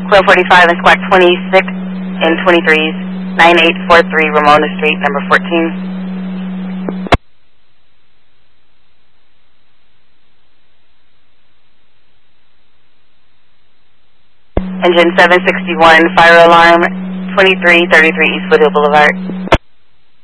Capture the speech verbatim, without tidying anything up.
Quill forty-five and Squad twenty-six and twenty-threes, nine eight four three Ramona Street, number fourteen. Engine seven sixty-one, fire alarm, twenty-three thirty-three East Foothill Boulevard.